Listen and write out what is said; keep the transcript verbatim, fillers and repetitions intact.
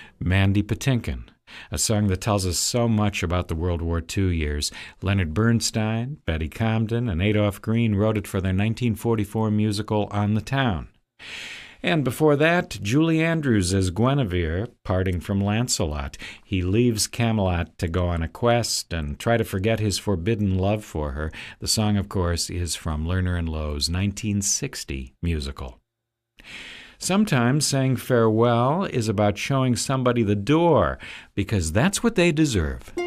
Mandy Patinkin, a song that tells us so much about the World War Two years. Leonard Bernstein, Betty Comden, and Adolph Green wrote it for their nineteen forty-four musical On the Town. And before that, Julie Andrews as Guinevere, parting from Lancelot. He leaves Camelot to go on a quest and try to forget his forbidden love for her. The song, of course, is from Lerner and Loewe's nineteen sixty musical. Sometimes saying farewell is about showing somebody the door, because that's what they deserve.